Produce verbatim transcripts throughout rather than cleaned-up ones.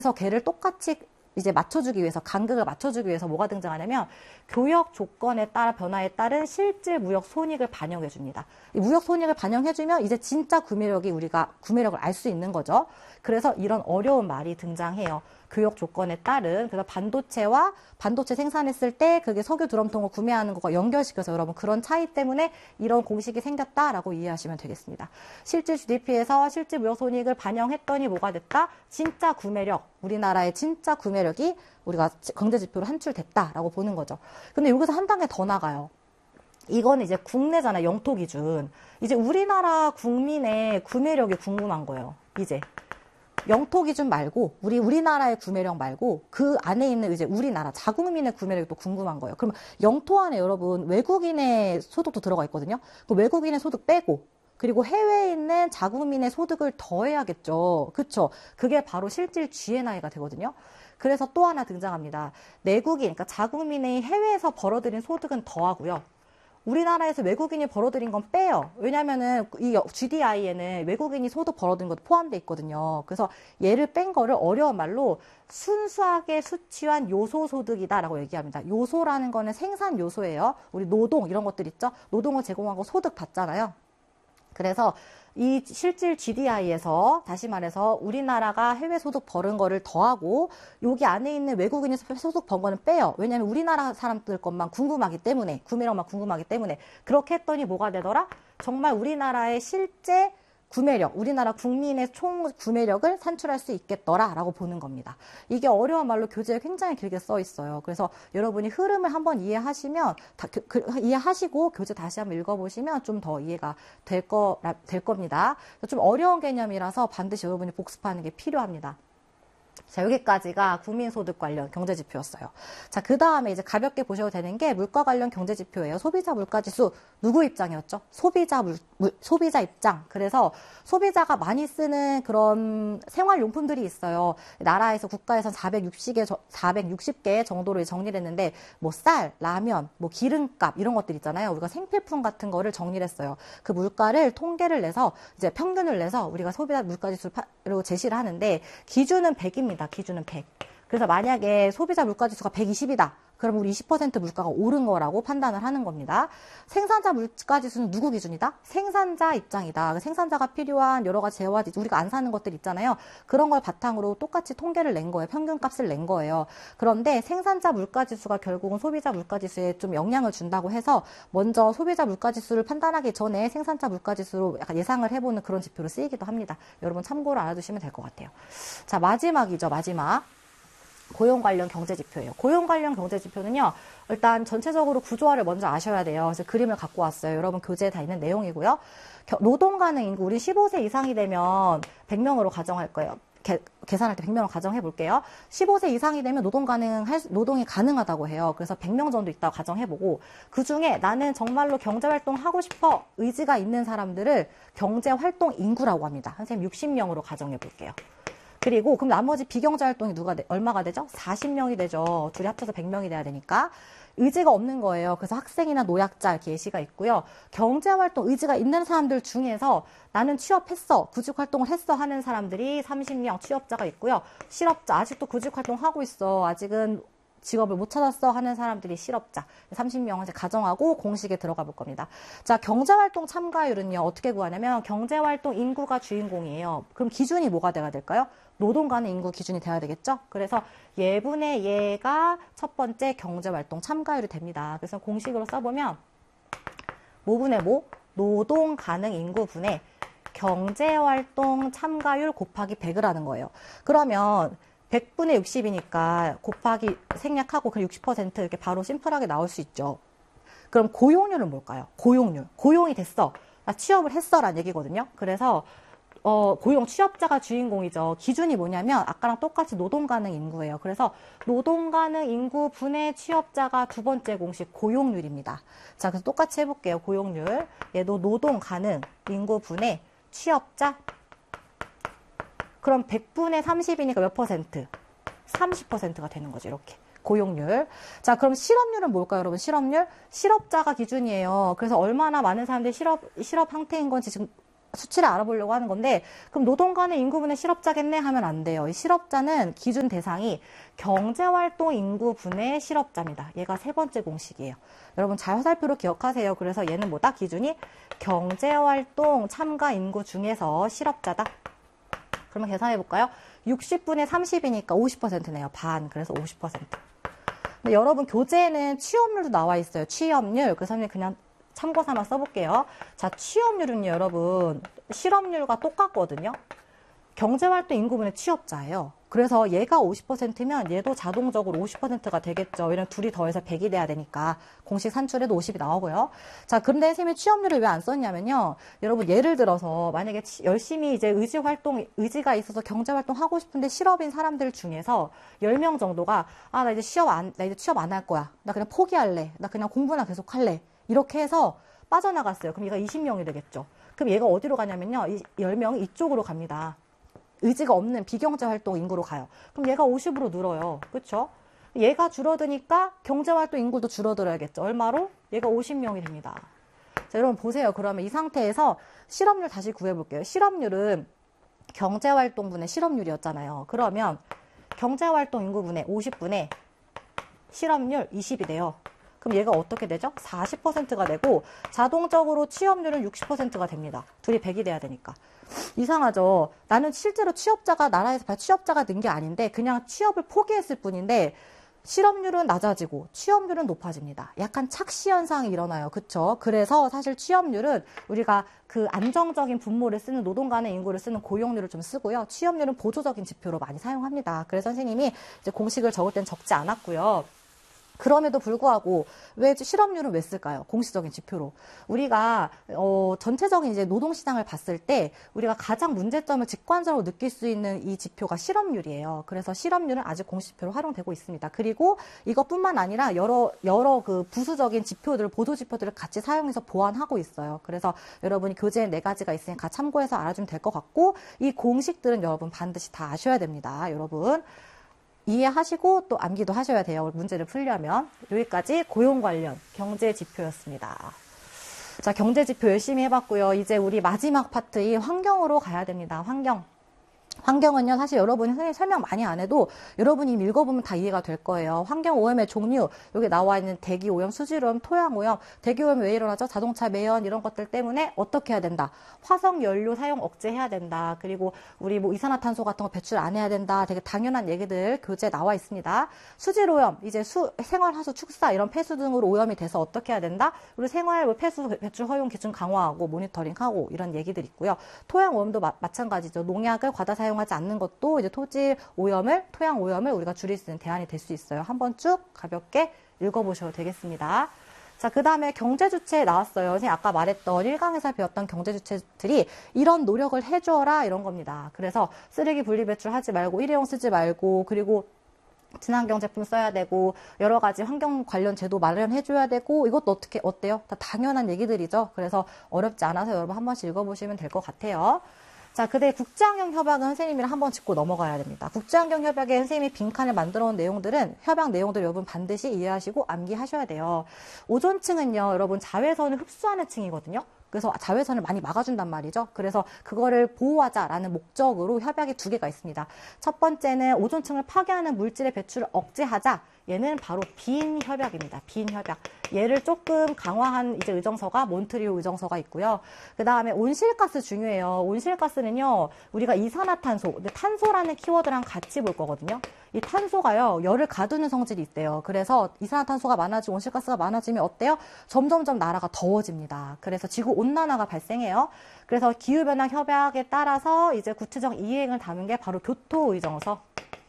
그래서 걔를 똑같이 이제 맞춰주기 위해서, 간극을 맞춰주기 위해서 뭐가 등장하냐면 교역 조건에 따라 변화에 따른 실질 무역 손익을 반영해 줍니다. 이 무역 손익을 반영해 주면 이제 진짜 구매력이 우리가 구매력을 알 수 있는 거죠. 그래서 이런 어려운 말이 등장해요. 교역 조건에 따른. 그래서 반도체와 반도체 생산했을 때 그게 석유 드럼통을 구매하는 것과 연결시켜서 여러분 그런 차이 때문에 이런 공식이 생겼다라고 이해하시면 되겠습니다. 실질 지디피에서 실질 무역 손익을 반영했더니 뭐가 됐다? 진짜 구매력, 우리나라의 진짜 구매력이 우리가 경제지표로 산출됐다라고 보는 거죠. 근데 여기서 한 단계 더 나가요. 이거는 이제 국내잖아, 영토 기준. 이제 우리나라 국민의 구매력이 궁금한 거예요. 이제. 영토 기준 말고 우리 우리나라의 구매력 말고 그 안에 있는 이제 우리나라 자국민의 구매력이 또 궁금한 거예요. 그럼 영토 안에 여러분 외국인의 소득도 들어가 있거든요. 그 외국인의 소득 빼고 그리고 해외에 있는 자국민의 소득을 더해야겠죠. 그쵸? 그게 바로 실질 지엔아이가 되거든요. 그래서 또 하나 등장합니다. 내국인, 그러니까 자국민의 해외에서 벌어들인 소득은 더하고요. 우리나라에서 외국인이 벌어들인 건 빼요. 왜냐면은 이 지디아이에는 외국인이 소득 벌어들인 것도 포함되어 있거든요. 그래서 얘를 뺀 거를 어려운 말로 순수하게 수치한 요소 소득이다라고 얘기합니다. 요소라는 거는 생산 요소예요. 우리 노동 이런 것들 있죠. 노동을 제공하고 소득 받잖아요. 그래서 이 실질 지디아이에서 다시 말해서 우리나라가 해외 소득 벌은 거를 더하고 여기 안에 있는 외국인이 소득 번 거는 빼요. 왜냐하면 우리나라 사람들 것만 궁금하기 때문에, 구매력만 궁금하기 때문에. 그렇게 했더니 뭐가 되더라? 정말 우리나라의 실제 구매력, 우리나라 국민의 총 구매력을 산출할 수 있겠더라라고 보는 겁니다. 이게 어려운 말로 교재에 굉장히 길게 써 있어요. 그래서 여러분이 흐름을 한번 이해하시면, 다, 그, 이해하시고 교재 다시 한번 읽어보시면 좀 더 이해가 될, 거, 될 겁니다. 좀 어려운 개념이라서 반드시 여러분이 복습하는 게 필요합니다. 자, 여기까지가 국민소득 관련 경제지표였어요. 자, 그 다음에 이제 가볍게 보셔도 되는 게 물가 관련 경제지표예요. 소비자 물가지수 누구 입장이었죠? 소비자 물, 물, 소비자 입장. 그래서 소비자가 많이 쓰는 그런 생활용품들이 있어요. 나라에서 국가에선 사백육십 개, 사백육십 개 정도로 정리를 했는데 뭐 쌀, 라면, 뭐 기름값 이런 것들 있잖아요. 우리가 생필품 같은 거를 정리를 했어요. 그 물가를 통계를 내서 이제 평균을 내서 우리가 소비자 물가지수로 제시를 하는데 기준은 백입니다. 기준은 백. 그래서 만약에 소비자 물가지수가 백이십이다. 그러면 우리 이십 퍼센트 물가가 오른 거라고 판단을 하는 겁니다. 생산자 물가지수는 누구 기준이다? 생산자 입장이다. 생산자가 필요한 여러 가지 재화, 우리가 안 사는 것들 있잖아요. 그런 걸 바탕으로 똑같이 통계를 낸 거예요. 평균값을 낸 거예요. 그런데 생산자 물가지수가 결국은 소비자 물가지수에 좀 영향을 준다고 해서 먼저 소비자 물가지수를 판단하기 전에 생산자 물가지수로 약간 예상을 해보는 그런 지표로 쓰이기도 합니다. 여러분 참고로 알아두시면 될 것 같아요. 자, 마지막이죠. 마지막. 고용 관련 경제지표예요. 고용 관련 경제지표는요. 일단 전체적으로 구조화를 먼저 아셔야 돼요. 그래서 그림을 갖고 왔어요. 여러분 교재에 다 있는 내용이고요. 노동 가능 인구, 우리 십오 세 이상이 되면 백 명으로 가정할 거예요. 개, 계산할 때 백 명을 가정해 볼게요. 십오 세 이상이 되면 노동 가능, 노동이 가능하다고 해요. 그래서 백 명 정도 있다고 가정해보고 그 중에 나는 정말로 경제활동 하고 싶어 의지가 있는 사람들을 경제활동 인구라고 합니다. 선생님 육십 명으로 가정해 볼게요. 그리고 그럼 나머지 비경제 활동이 누가 돼, 얼마가 되죠? 사십 명이 되죠. 둘이 합쳐서 백 명이 돼야 되니까. 의지가 없는 거예요. 그래서 학생이나 노약자 이렇게 예시가 있고요. 경제활동 의지가 있는 사람들 중에서 나는 취업했어, 구직활동을 했어 하는 사람들이 삼십 명 취업자가 있고요. 실업자, 아직도 구직활동하고 있어, 아직은 직업을 못 찾았어 하는 사람들이 실업자 삼십 명을 이제 가정하고 공식에 들어가 볼 겁니다. 자, 경제활동 참가율은요 어떻게 구하냐면 경제활동 인구가 주인공이에요. 그럼 기준이 뭐가 돼야 될까요? 노동 가능 인구 기준이 돼야 되겠죠? 그래서 예분의 예가 첫 번째 경제활동 참가율이 됩니다. 그래서 공식으로 써보면 모분의 모 노동 가능 인구분의 경제활동 참가율 곱하기 백을 하는 거예요. 그러면 백 분의 육십이니까 곱하기 생략하고 그 육십 퍼센트 이렇게 바로 심플하게 나올 수 있죠. 그럼 고용률은 뭘까요? 고용률. 고용이 됐어. 나 취업을 했어 라는 얘기거든요. 그래서 어, 고용 취업자가 주인공이죠. 기준이 뭐냐면 아까랑 똑같이 노동 가능 인구예요. 그래서 노동 가능 인구 분의 취업자가 두 번째 공식 고용률입니다. 자, 그래서 똑같이 해볼게요. 고용률. 얘도 노동 가능 인구 분의 취업자. 그럼 백 분의 삼십이니까 몇 퍼센트? 삼십 퍼센트가 되는 거죠. 이렇게. 고용률. 자, 그럼 실업률은 뭘까요, 여러분? 실업률? 실업자가 기준이에요. 그래서 얼마나 많은 사람들이 실업, 실업 상태인 건지 지금 수치를 알아보려고 하는 건데, 그럼 노동 간의 인구분의 실업자겠네 하면 안 돼요. 이 실업자는 기준 대상이 경제활동 인구분의 실업자입니다. 얘가 세 번째 공식이에요. 여러분 잘 화살표로 기억하세요. 그래서 얘는 뭐다? 기준이 경제활동 참가 인구 중에서 실업자다. 그러면 계산해 볼까요? 육십 분의 삼십이니까 오십 퍼센트네요. 반. 그래서 오십 퍼센트. 근데 여러분 교재에는 취업률도 나와 있어요. 취업률. 그래서 그냥 참고 삼아 써볼게요. 자, 취업률은요, 여러분, 실업률과 똑같거든요. 경제활동 인구분의 취업자예요. 그래서 얘가 오십 퍼센트면 얘도 자동적으로 오십 퍼센트가 되겠죠. 왜냐면 둘이 더해서 백이 돼야 되니까. 공식 산출에도 오십이 나오고요. 자, 그런데 선생님이 취업률을 왜 안 썼냐면요. 여러분, 예를 들어서 만약에 열심히 이제 의지활동, 의지가 있어서 경제활동 하고 싶은데 실업인 사람들 중에서 열 명 정도가 아, 나 이제 취업 안, 나 이제 취업 안 할 거야. 나 그냥 포기할래. 나 그냥 공부나 계속 할래. 이렇게 해서 빠져나갔어요. 그럼 얘가 이십 명이 되겠죠. 그럼 얘가 어디로 가냐면요. 이 열 명이 이쪽으로 갑니다. 의지가 없는 비경제활동 인구로 가요. 그럼 얘가 오십으로 늘어요. 그렇죠? 얘가 줄어드니까 경제활동 인구도 줄어들어야겠죠. 얼마로? 얘가 오십 명이 됩니다. 자, 여러분 보세요. 그러면 이 상태에서 실업률 다시 구해볼게요. 실업률은 경제활동분의 실업률이었잖아요. 그러면 경제활동 인구분의 오십 분의 실업률 이십이 돼요. 그럼 얘가 어떻게 되죠? 사십 퍼센트가 되고 자동적으로 취업률은 육십 퍼센트가 됩니다. 둘이 백이 돼야 되니까. 이상하죠? 나는 실제로 취업자가 나라에서 취업자가 는 게 아닌데 그냥 취업을 포기했을 뿐인데 실업률은 낮아지고 취업률은 높아집니다. 약간 착시 현상이 일어나요. 그쵸? 그래서 사실 취업률은 우리가 그 안정적인 분모를 쓰는 노동 간의 인구를 쓰는 고용률을 좀 쓰고요. 취업률은 보조적인 지표로 많이 사용합니다. 그래서 선생님이 이제 공식을 적을 땐 적지 않았고요. 그럼에도 불구하고 왜 실업률은 왜 쓸까요? 공식적인 지표로. 우리가 어, 전체적인 이제 노동시장을 봤을 때 우리가 가장 문제점을 직관적으로 느낄 수 있는 이 지표가 실업률이에요. 그래서 실업률은 아직 공식지표로 활용되고 있습니다. 그리고 이것뿐만 아니라 여러 여러 그 부수적인 지표들, 보조 지표들을 같이 사용해서 보완하고 있어요. 그래서 여러분이 교재에 네 가지가 있으니까 참고해서 알아주면 될 것 같고 이 공식들은 여러분 반드시 다 아셔야 됩니다. 여러분. 이해하시고 또 암기도 하셔야 돼요. 문제를 풀려면. 여기까지 고용 관련 경제 지표였습니다. 자, 경제 지표 열심히 해봤고요. 이제 우리 마지막 파트인 환경으로 가야 됩니다. 환경. 환경은요, 사실 여러분이 선생님 설명 많이 안 해도 여러분이 읽어보면 다 이해가 될 거예요. 환경오염의 종류, 여기 나와 있는 대기오염, 수질오염, 토양오염, 대기오염이 왜 일어나죠? 자동차 매연 이런 것들 때문에 어떻게 해야 된다? 화석연료 사용 억제해야 된다. 그리고 우리 뭐 이산화탄소 같은 거 배출 안 해야 된다. 되게 당연한 얘기들 교재에 나와 있습니다. 수질오염, 이제 수, 생활하수, 축사 이런 폐수 등으로 오염이 돼서 어떻게 해야 된다? 우리 생활 뭐 폐수 배출 허용 기준 강화하고 모니터링하고 이런 얘기들 있고요. 토양오염도 마, 마찬가지죠. 농약을 과다 사용하지 않는 것도 이제 토지 오염을, 토양 오염을 우리가 줄일 수 있는 대안이 될 수 있어요. 한번 쭉 가볍게 읽어보셔도 되겠습니다. 자, 그 다음에 경제주체 나왔어요. 선생님 아까 말했던 일 강에서 배웠던 경제주체들이 이런 노력을 해줘라 이런 겁니다. 그래서 쓰레기 분리배출하지 말고 일회용 쓰지 말고 그리고 친환경 제품 써야 되고 여러 가지 환경 관련 제도 마련해줘야 되고 이것도 어떻게 어때요? 다 당연한 얘기들이죠. 그래서 어렵지 않아서 여러분 한 번씩 읽어보시면 될 것 같아요. 자, 그다음에 국제환경 협약은 선생님이랑 한번 짚고 넘어가야 됩니다. 국제환경 협약에 선생님이 빈칸을 만들어 놓은 내용들은 협약 내용들 여러분 반드시 이해하시고 암기하셔야 돼요. 오존층은요, 여러분 자외선을 흡수하는 층이거든요. 그래서 자외선을 많이 막아준단 말이죠. 그래서 그거를 보호하자라는 목적으로 협약이 두 개가 있습니다. 첫 번째는 오존층을 파괴하는 물질의 배출을 억제하자. 얘는 바로 빈 협약입니다. 빈 협약. 얘를 조금 강화한 이제 의정서가 몬트리올 의정서가 있고요. 그 다음에 온실가스 중요해요. 온실가스는요, 우리가 이산화탄소, 근데 탄소라는 키워드랑 같이 볼 거거든요. 이 탄소가요, 열을 가두는 성질이 있대요. 그래서 이산화탄소가 많아지고 온실가스가 많아지면 어때요? 점점점 나라가 더워집니다. 그래서 지구 온난화가 발생해요. 그래서 기후변화 협약에 따라서 이제 구체적 이행을 담은 게 바로 교토의정서.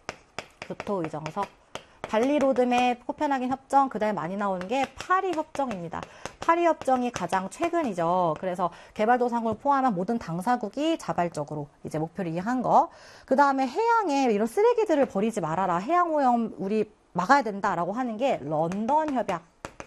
교토의정서. 발리로드맵, 코펜하겐 협정, 그 다음에 많이 나오는 게 파리 협정입니다. 파리 협정이 가장 최근이죠. 그래서 개발도상국을 포함한 모든 당사국이 자발적으로 이제 목표를 이행한 거. 그 다음에 해양에 이런 쓰레기들을 버리지 말아라. 해양오염 우리 막아야 된다라고 하는 게 런던 협약.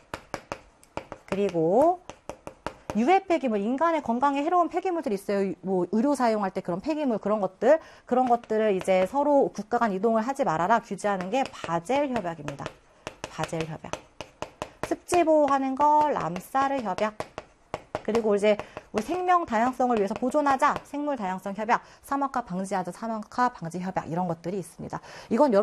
그리고 유해 폐기물, 인간의 건강에 해로운 폐기물들이 있어요. 뭐 의료 사용할 때 그런 폐기물 그런 것들, 그런 것들을 이제 서로 국가 간 이동을 하지 말아라 규제하는 게 바젤 협약입니다. 바젤 협약. 습지 보호하는 거 람사르 협약. 그리고 이제 우리 생명 다양성을 위해서 보존하자 생물 다양성 협약, 사막화 방지하자 사막화 방지 협약 이런 것들이 있습니다. 이건 여러분